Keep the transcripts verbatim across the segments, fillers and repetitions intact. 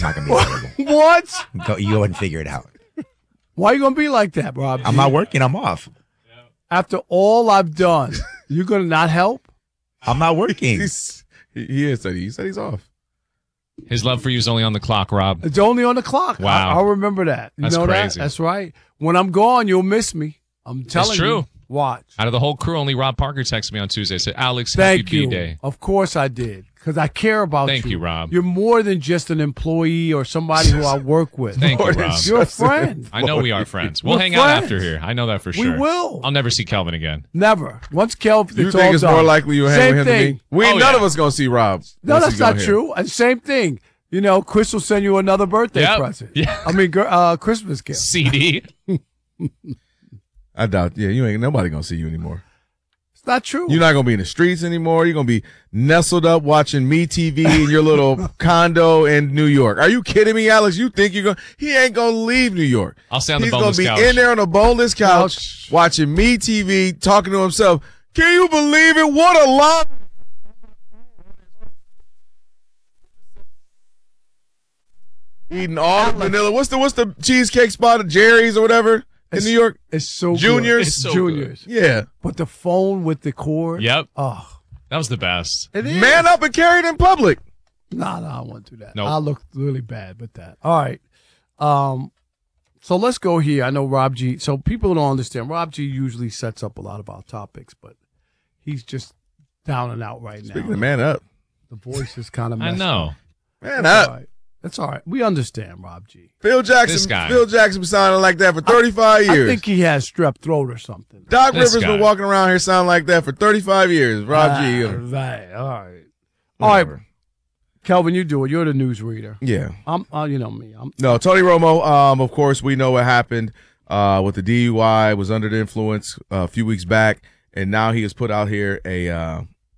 not going to be available. What? Go, you go and figure it out. Why are you going to be like that, Rob? I'm not working. I'm off. After all I've done, you're going to not help? I'm not working. He's, he, he is. He said he's off. His love for you is only on the clock, Rob. It's only on the clock. Wow. I, I'll remember that. You That's know crazy. that? That's right. When I'm gone, you'll miss me. I'm telling It's true. you. Watch. Out of the whole crew, only Rob Parker texted me on Tuesday. Said, Alex, Thank happy you. B-Day. Of course I did. Because I care about Thank you. you, Rob. You're more than just an employee or somebody who I work with. Thank you, Rob. You're a friend. I know we are friends. We'll We're hang out friends. after here. I know that for We sure. will. I'll never see Kelvin again. Never. Once Kelvin, You it's think all it's done. more likely you'll hang Same with him thing. than me? We ain't Oh, none yeah. of us going to see Rob. No, once that's he go not here. true. And same thing. You know, Chris will send you another birthday Yep. present. Yeah. I mean, gr- uh, Christmas gift. C D. I doubt. Yeah, you ain't nobody going to see you anymore. It's not true. You're not going to be in the streets anymore. You're going to be nestled up watching Me T V in your little condo in New York. Are you kidding me, Alex? You think you're going to – he ain't going to leave New York. I'll stay on the He's boneless be couch. in there on a boneless couch, Couch. watching Me T V, talking to himself. Can you believe it? What a lie. Eating all the vanilla. What's the what's the cheesecake spot at Jerry's or whatever in It's- New York? It's so Juniors? good. It's so Juniors. Yeah. But the phone with the cord. Yep. Oh, That was the best. it is. Man up and carry it in public. No, no, I won't do that. Nope. I'll look really bad with that. All right. Um, so let's go here. I know Rob G. So people don't understand. Rob G usually sets up a lot of our topics, but he's just down and out right Speaking now. of man up. The voice is kind of I messed know. up. Man That's up. all right. That's all right. We understand, Rob G. Phil This Jackson. guy. Phil Jackson been sounding like that for thirty-five I years. think he has strep throat or something. Doc This Rivers guy. been walking around here sounding like that for thirty-five years. Rob G. Ah, right. All right. All right. Whatever. Kelvin, you do it. You're the news reader. Yeah. I'm, uh, you know me. I'm. No, Tony Romo, um, of course, we know what happened uh, with the D U I, was under the influence uh, a few weeks back, and now he has put out here a, uh,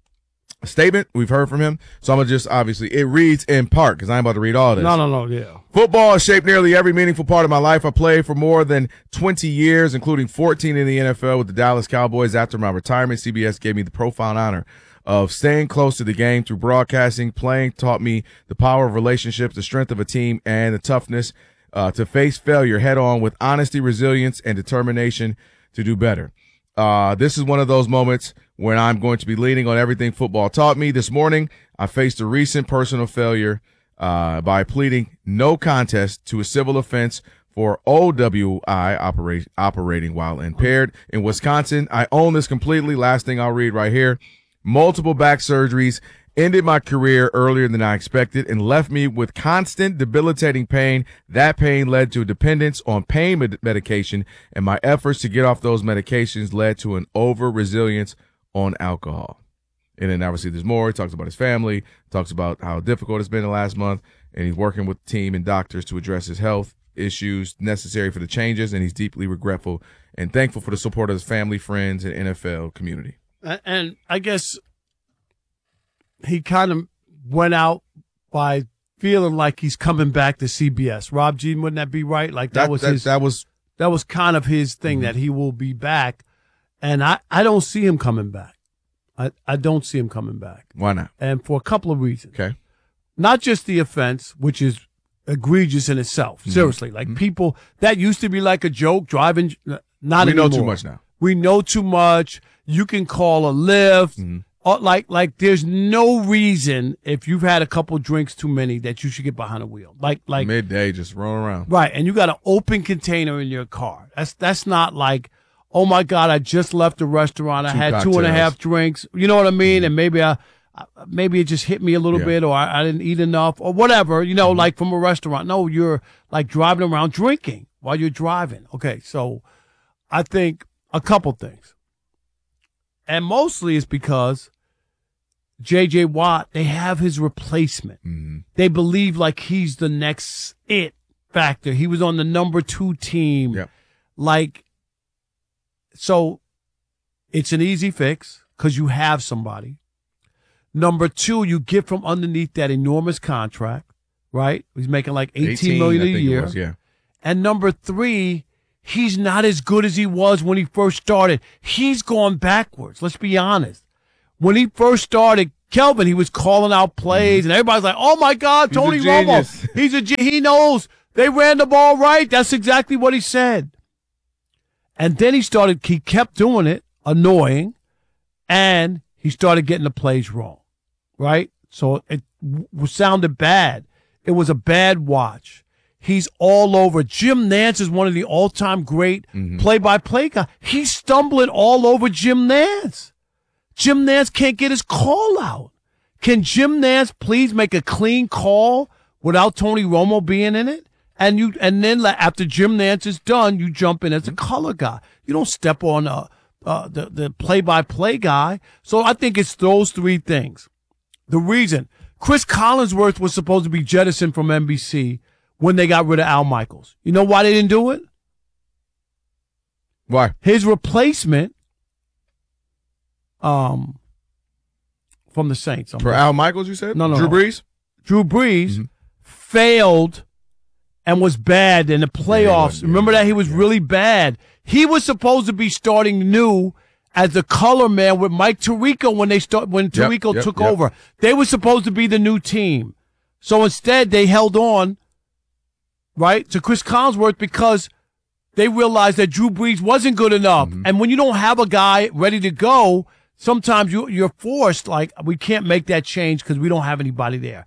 a statement. We've heard from him. So I'm going to just, obviously, it reads in part, because I'm about to read all this. No, no, no. Yeah. Football has shaped nearly every meaningful part of my life. I played for more than twenty years, including fourteen in the N F L with the Dallas Cowboys. After my retirement, C B S gave me the profound honor of staying close to the game through broadcasting. Playing taught me the power of relationships, the strength of a team, and the toughness uh, to face failure head on with honesty, resilience, and determination to do better. Uh, this is one of those moments when I'm going to be leaning on everything football taught me. This morning, I faced a recent personal failure uh, by pleading no contest to a civil offense for O W I operate, operating while impaired in Wisconsin. I own this completely. Last thing I'll read right here. Multiple back surgeries ended my career earlier than I expected and left me with constant debilitating pain. That pain led to a dependence on pain med- medication, and my efforts to get off those medications led to an over-resilience on alcohol. And then obviously there's more. He talks about his family, talks about how difficult it's been the last month, and he's working with the team and doctors to address his health issues necessary for the changes, and he's deeply regretful and thankful for the support of his family, friends, and N F L community. And I guess he kind of went out by feeling like he's coming back to C B S. Rob G, wouldn't that be right? Like that, That was that, his. that was that was kind of his thing, Mhm. that he will be back, and I I don't see him coming back. I I don't see him coming back, why not? and for a couple of reasons. Okay. Not just the offense, which is egregious in itself. Mm-hmm. Seriously, like people that used to be like a joke driving. Not We know anymore. too much now. We know too much. You can call a lift. Mm-hmm. Uh, like, like, there's no reason if you've had a couple drinks too many that you should get behind a wheel. Like, like, Midday, just rolling around. right. And you got an open container in your car. That's that's not like, oh my God, I just left the restaurant. I Two had two and a cocktails. half drinks. You know what I mean? And maybe I, I- maybe it just hit me a little Yeah. bit, or I, I didn't eat enough, or whatever. You know, like from a restaurant. No, you're like driving around drinking while you're driving. Okay, so I think a couple things. And mostly it's because J J. Watt, they have his replacement. Mm-hmm. They believe like he's the next it factor. He was on the number two team. Yep. Like, so it's an easy fix because you have somebody. Number two, you get from underneath that enormous contract, right? He's making like eighteen million I a think it year. was, yeah. And number three, he's not as good as he was when he first started. He's gone backwards. Let's be honest. When he first started, Kelvin, he was calling out plays, and everybody's like, "Oh my God, He's a Tony Romo, genius. he's a ge- he knows they ran the ball right." That's exactly what he said. And then he started. He kept doing it, annoying, and he started getting the plays wrong. Right, so it w- sounded bad. It was a bad watch. He's all over. Jim Nance is one of the all-time great Mm-hmm. play-by-play guys. He's stumbling all over Jim Nance. Jim Nance can't get his call out. Can Jim Nance please make a clean call without Tony Romo being in it? And you, and then like, after Jim Nance is done, you jump in as a color guy. You don't step on uh, uh, the the play-by-play guy. So I think it's those three things. The reason Chris Collinsworth was supposed to be jettisoned from N B C when they got rid of Al Michaels. You know why they didn't do it? Why? His replacement, um, from the Saints. I'm For Al Michaels, you said? No, no, Drew no. Brees? Drew Brees Mm-hmm. failed and was bad in the playoffs. Yeah, Remember yeah, that? He was yeah. really bad. He was supposed to be starting new as the color man with Mike Tirico when they start when Tirico yep, took yep. over. They were supposed to be the new team. So instead they held on, right, to Chris Collinsworth because they realized that Drew Brees wasn't good enough. Mm-hmm. And when you don't have a guy ready to go, sometimes you, you're forced, like, we can't make that change because we don't have anybody there.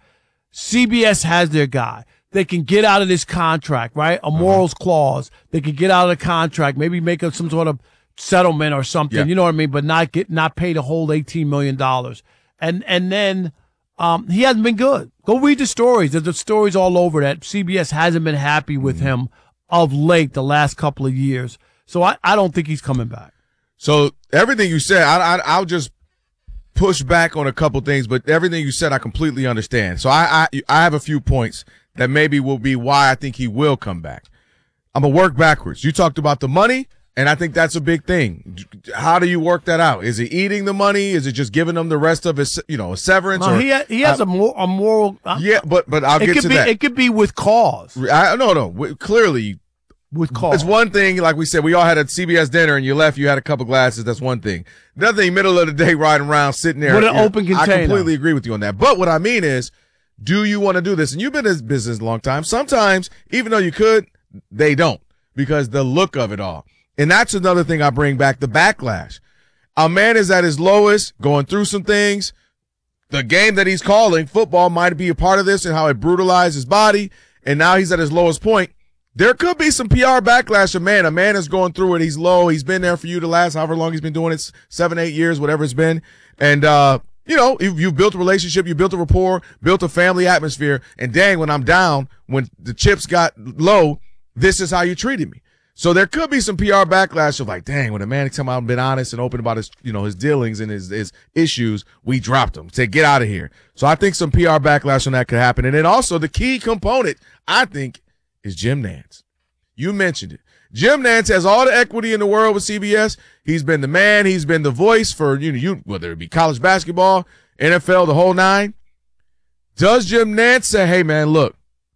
C B S has their guy. They can get out of this contract, right? A morals Uh-huh. clause. They can get out of the contract, maybe make up some sort of settlement or something, Yeah. you know what I mean? But not get, not pay the whole eighteen million dollars. And, and then, um, he hasn't been good. Go read the stories. There's the stories all over that C B S hasn't been happy with Mm-hmm. him of late the last couple of years. So I, I don't think he's coming back. So everything you said, I, I, I'll just push back on a couple things, but everything you said, I completely understand. So I, I, I have a few points that maybe will be why I think he will come back. I'm gonna work backwards. You talked about the money, and I think that's a big thing. How do you work that out? Is it eating the money? Is it just giving them the rest of his, you know, a severance? No, or, he, ha- he has uh, a, more, a moral. Uh, yeah, but but I'll it get could to be, that. It could be with cause. I, no, no. w- Clearly, With cause. it's one thing, like we said, we all had a C B S dinner and you left, you had a couple glasses. That's one thing. Another thing, middle of the day, riding around, sitting there. With an you know, open I container. completely agree with you on that. But what I mean is, do you want to do this? And you've been in this business a long time. Sometimes, even though you could, they don't because the look of it all. And that's another thing I bring back, the backlash. A man is at his lowest, going through some things. The game that he's calling, football, might be a part of this and how it brutalized his body. And now he's at his lowest point. There could be some P R backlash. A man, a man is going through it. He's low. He's been there for you the last however long he's been doing it, seven, eight years, whatever it's been. And, uh, you know, you, you built a relationship, you built a rapport, built a family atmosphere. And dang, when I'm down, when the chips got low, this is how you treated me. So there could be some P R backlash of like, dang, when a man come out and been honest and open about his, you know, his dealings and his, his issues, we dropped him. Say, get out of here. So I think some P R backlash on that could happen. And then also the key component, I think, is Jim Nance. You mentioned it. Jim Nance has all the equity in the world with C B S. He's been the man. He's been the voice for, you know, you, whether it be college basketball, N F L, the whole nine. Does Jim Nance say, hey, man, look,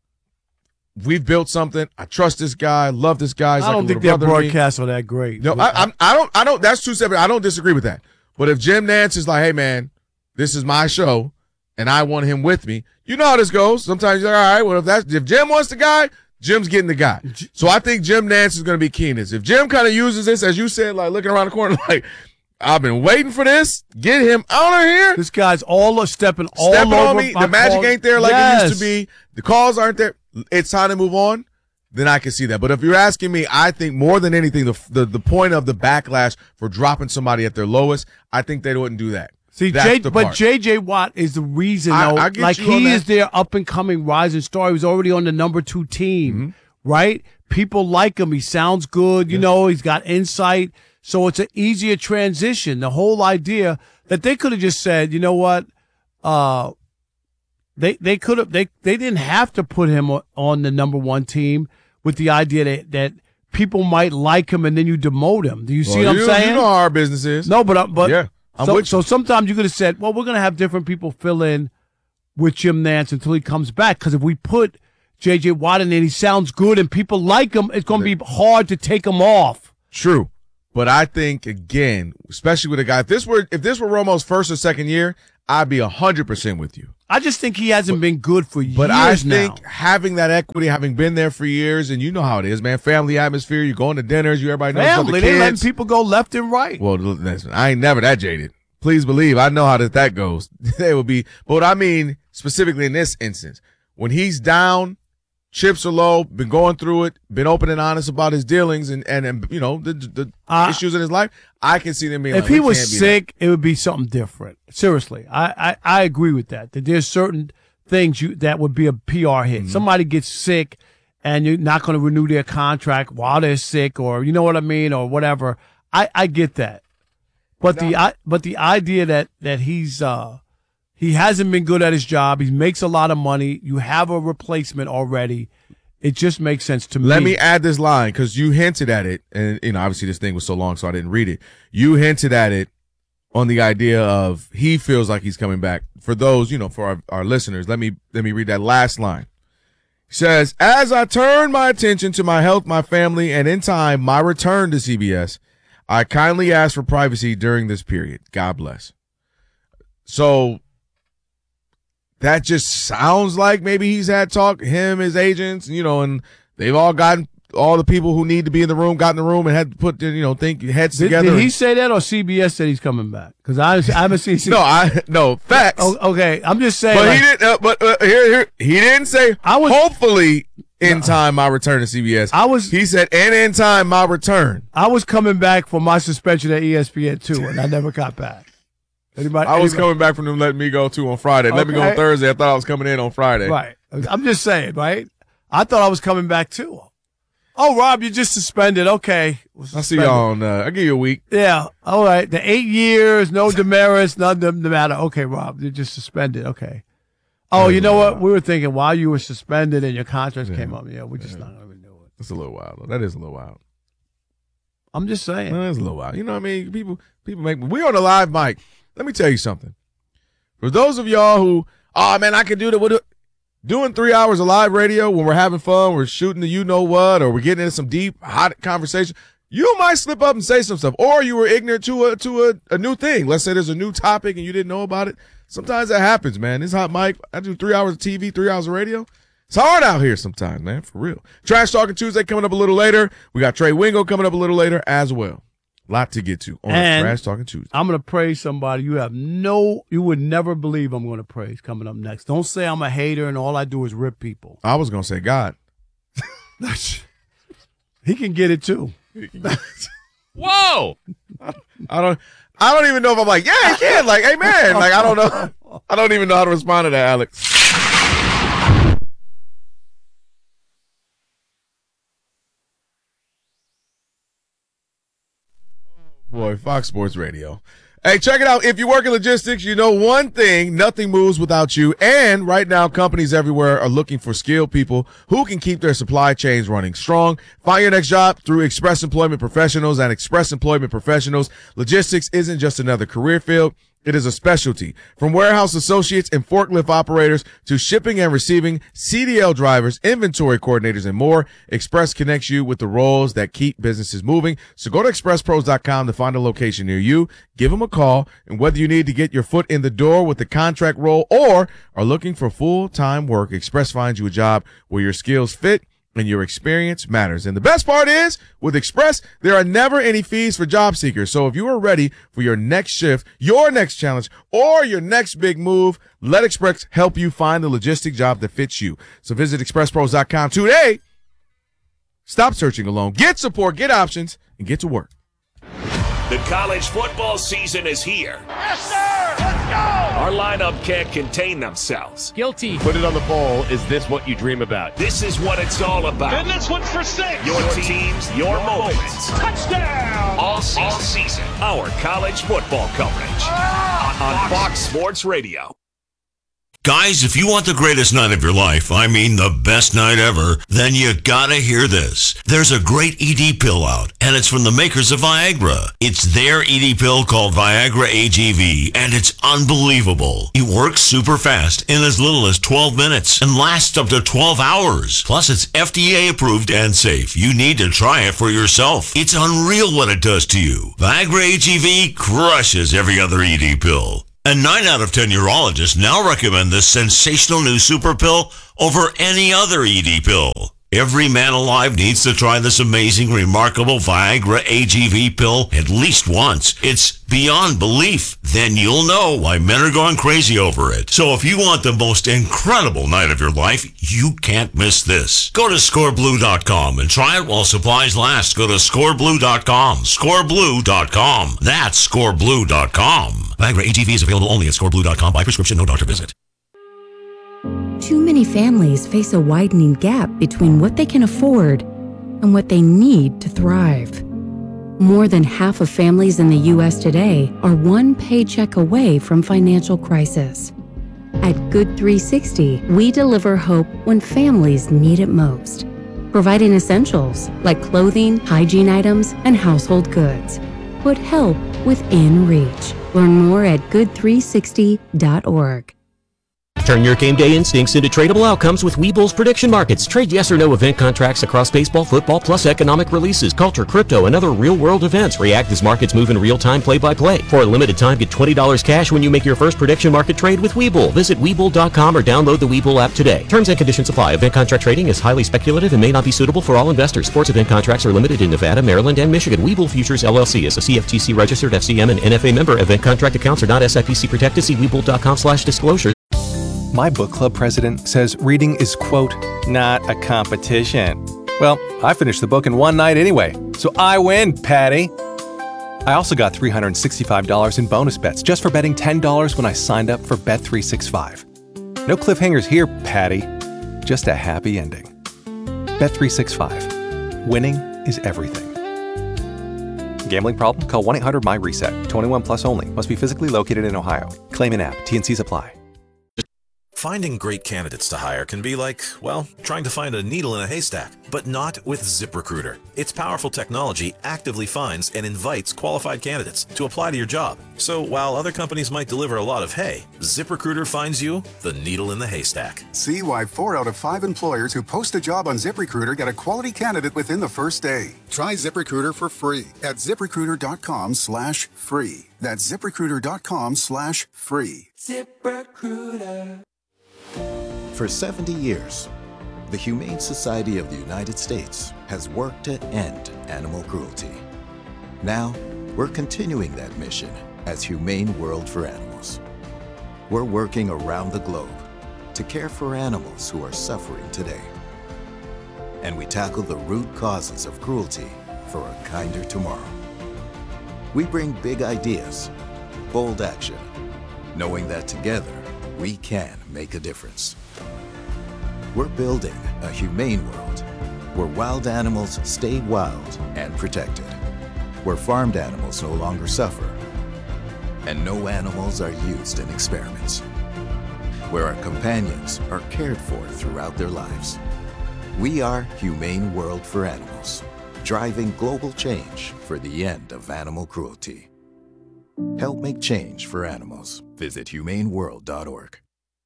we've built something. I trust this guy. Love this guy. He's I like don't a think little their brother to me. broadcasts are that great. No, I, I'm, I don't, I don't, that's two separate. I don't disagree with that. But if Jim Nance is like, hey, man, this is my show and I want him with me, you know how this goes. Sometimes you're like, all right, well, if that's, if Jim wants the guy, Jim's getting the guy. So I think Jim Nance is going to be key in this. If Jim kind of uses this, as you said, like looking around the corner, like, I've been waiting for this, get him out of here. This guy's all stepping all Stepping over on me. my The magic calls. ain't there like Yes. it used to be. The calls aren't there. It's time to move on. Then I can see that. But if you're asking me, I think more than anything, the the, the point of the backlash for dropping somebody at their lowest, I think they wouldn't do that. See, That's J, the but part. J J. Watt is the reason, I- though. I get like, you on he that. is their up-and-coming rising star. He was already on the number two team, Mm-hmm. right? People like him. He sounds good. You know, he's got insight. So it's an easier transition. The whole idea that they could have just said, you know what, uh, they they could have they they didn't have to put him on, on the number one team with the idea that that people might like him and then you demote him. Do you see Well, what I'm you, saying? You know how our business is. No, but uh, but Yeah, I'm so with you. so sometimes you could have said, well, we're going to have different people fill in with Jim Nance until he comes back. Because if we put J J. Watt in there, and he sounds good and people like him, it's going to be hard to take him off. True. But I think again, especially with a guy, if this were if this were Romo's first or second year, I'd be one hundred percent with you. I just think he hasn't been good for But years I think now. having that equity, having been there for years, and you know how it is, man, family atmosphere, you're going to dinners, you everybody knows about the Family, they letting kids. people go left and right. Well, listen, I ain't never that jaded. Please believe I know how that, that goes. They will be, but what I mean specifically in this instance, when he's down, chips are low, been going through it, been open and honest about his dealings and, and, and you know, the, the Uh, issues in his life, I can see them being If like, he we was can't be sick, it would be something different. Seriously, I, I, I agree with that. That there's certain things you that would be a P R hit. Mm-hmm. Somebody gets sick, and you're not going to renew their contract while they're sick, or you know what I mean, or whatever. I, I get that, but the I, but the idea that that he's uh he hasn't been good at his job. He makes a lot of money. You have a replacement already. It just makes sense to me. Let me add this line because you hinted at it, and you know, obviously this thing was so long, so I didn't read it. You hinted at it on the idea of he feels like he's coming back. For those, you know, for our, our listeners, let me let me read that last line. He says, "As I turn my attention to my health, my family, and in time my return to C B S, I kindly ask for privacy during this period. God bless." So that just sounds like maybe he's had talk, him, his agents, you know, and they've all gotten, all the people who need to be in the room got in the room and had to put, their, you know, think heads Did, together. did he and- say that, or C B S said he's coming back? Because I, I haven't seen. no, I, no, facts. Oh, okay, I'm just saying. but like, he didn't, uh, but uh, here, here, he didn't say, I was- hopefully in time my return to C B S. I was- he said, and in time my return. I was coming back from my suspension at E S P N too, and I never got back. Anybody? I was anybody- coming back from them letting me go too on Friday. Let me go on Okay. Thursday. I thought I was coming in on Friday. Right. I'm just saying, right? I thought I was coming back too. Oh, Rob, you just suspended. Okay. I'll see y'all on, uh, I'll give you a week. Yeah. All right. The eight years, no demerits, none of them matter. Okay, Rob, you're just suspended. Okay. Oh, you know what? We were thinking while you were suspended and your contracts came up. Yeah, we're just not going to renew it. That's a little wild. That is a little wild. I'm just saying. That is a little wild. You know what I mean? People, people make, we on the live mic. Let me tell you something. For those of y'all who, oh man, I can do that. What do, doing three hours of live radio when we're having fun, we're shooting the you know what, or we're getting into some deep, hot conversation. You might slip up and say some stuff, or you were ignorant to a to a, a new thing. Let's say there's a new topic and you didn't know about it. Sometimes that happens, man. This hot mic, I do three hours of T V, three hours of radio. It's hard out here sometimes, man, for real. Trash Talking Tuesday coming up a little later. We got Trey Wingo coming up a little later as well. Lot to get to on And Trash Talking Tuesday. I'm going to praise somebody you have no, you would never believe I'm going to praise coming up next. Don't say I'm a hater and all I do is rip people. I was gonna say God. He can get it too. Whoa! I don't. I don't even know if I'm like, yeah, he can. Like, hey man, like I don't know. I don't even know how to respond to that, Alex. Boy, Fox Sports Radio. Hey, check it out. If you work in logistics, you know one thing, nothing moves without you. And right now, companies everywhere are looking for skilled people who can keep their supply chains running strong. Find your next job through Express Employment Professionals and Express Employment Professionals. Logistics isn't just another career field. It is a specialty. From warehouse associates and forklift operators to shipping and receiving, C D L drivers, inventory coordinators, and more, Express connects you with the roles that keep businesses moving. So go to express pros dot com to find a location near you. Give them a call. And whether you need to get your foot in the door with the contract role or are looking for full-time work, Express finds you a job where your skills fit and your experience matters. And the best part is, with Express, there are never any fees for job seekers. So if you are ready for your next shift, your next challenge, or your next big move, let Express help you find the logistic job that fits you. So visit express pros dot com today. Stop searching alone. Get support, get options, and get to work. The college football season is here. Yes, sir! Let's go! Our lineup can't contain themselves. Guilty. Put it on the bowl. Is this what you dream about? This is what it's all about. And this one's for six. Your teams, your moments. Touchdown! All season. All season. Our college football coverage on Fox Sports Radio. Guys, if you want the greatest night of your life, I mean the best night ever, then you gotta hear this. There's a great E D pill out, and it's from the makers of Viagra. It's their E D pill called Viagra A G V, and it's unbelievable. It works super fast in as little as twelve minutes and lasts up to twelve hours. Plus, it's F D A approved and safe. You need to try it for yourself. It's unreal what it does to you. Viagra A G V crushes every other E D pill. And nine out of ten urologists now recommend this sensational new super pill over any other E D pill. Every man alive needs to try this amazing, remarkable Viagra A G V pill at least once. It's beyond belief. Then you'll know why men are going crazy over it. So if you want the most incredible night of your life, you can't miss this. Go to score blue dot com and try it while supplies last. Go to score blue dot com. score blue dot com. That's score blue dot com. Viagra A G V is available only at score blue dot com by prescription, no doctor visit. Too many families face a widening gap between what they can afford and what they need to thrive. More than half of families in the U S today are one paycheck away from financial crisis. At Good three sixty, we deliver hope when families need it most, providing essentials like clothing, hygiene items, and household goods. Put help within reach. Learn more at good three sixty dot org. Turn your game day instincts into tradable outcomes with Webull's prediction markets. Trade yes or no event contracts across baseball, football, plus economic releases, culture, crypto, and other real-world events. React as markets move in real time, play-by-play. For a limited time, get twenty dollars cash when you make your first prediction market trade with Webull. Visit Webull dot com or download the Webull app today. Terms and conditions apply. Event contract trading is highly speculative and may not be suitable for all investors. Sports event contracts are limited in Nevada, Maryland, and Michigan. Webull Futures, L L C is a C F T C-registered F C M and N F A member. Event contract accounts are not S I P C protected. See Webull dot com slash disclosure. My book club president says reading is, quote, not a competition. Well, I finished the book in one night anyway, so I win, Patty. I also got three hundred sixty-five dollars in bonus bets just for betting ten dollars when I signed up for Bet three sixty-five. No cliffhangers here, Patty. Just a happy ending. Bet three sixty-five. Winning is everything. Gambling problem? Call one eight hundred my reset. twenty-one plus only. Must be physically located in Ohio. Claim in app. T and Cs apply. Finding great candidates to hire can be like, well, trying to find a needle in a haystack, but not with ZipRecruiter. Its powerful technology actively finds and invites qualified candidates to apply to your job. So while other companies might deliver a lot of hay, ZipRecruiter finds you the needle in the haystack. See why four out of five employers who post a job on ZipRecruiter get a quality candidate within the first day. Try ZipRecruiter for free at ZipRecruiter dot com slash free. That's ZipRecruiter dot com slash free. ZipRecruiter. For seventy years, the Humane Society of the United States has worked to end animal cruelty. Now, we're continuing that mission as Humane World for Animals. We're working around the globe to care for animals who are suffering today. And we tackle the root causes of cruelty for a kinder tomorrow. We bring big ideas, bold action, knowing that together, we can make a difference. We're building a humane world where wild animals stay wild and protected, where farmed animals no longer suffer, and no animals are used in experiments, where our companions are cared for throughout their lives. We are Humane World for Animals, driving global change for the end of animal cruelty. Help make change for animals. Visit humane world dot org.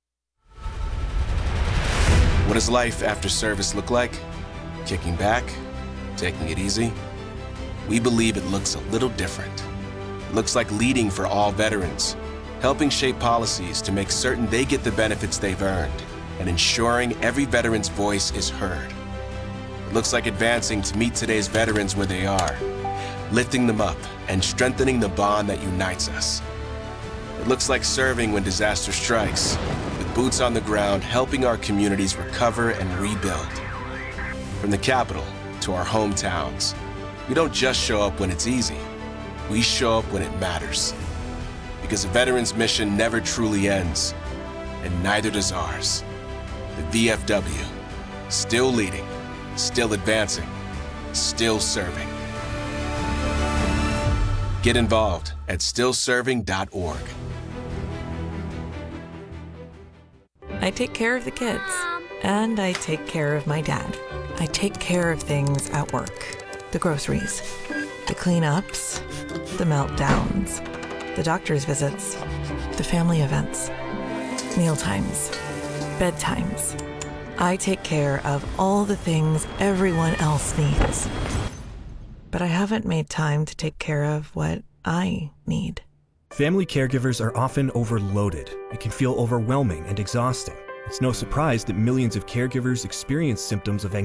What does life after service look like? Kicking back? Taking it easy? We believe it looks a little different. It looks like leading for all veterans, helping shape policies to make certain they get the benefits they've earned, and ensuring every veteran's voice is heard. It looks like advancing to meet today's veterans where they are, lifting them up and strengthening the bond that unites us. It looks like serving when disaster strikes, with boots on the ground helping our communities recover and rebuild. From the capital to our hometowns, we don't just show up when it's easy. We show up when it matters. Because a veteran's mission never truly ends, and neither does ours. The V F W, still leading, still advancing, still serving. Get involved at still serving dot org. I take care of the kids, and I take care of my dad. I take care of things at work. The groceries, the cleanups, the meltdowns, the doctor's visits, the family events, mealtimes, bedtimes. I take care of all the things everyone else needs. But I haven't made time to take care of what I need. Family caregivers are often overloaded. It can feel overwhelming and exhausting. It's no surprise that millions of caregivers experience symptoms of anxiety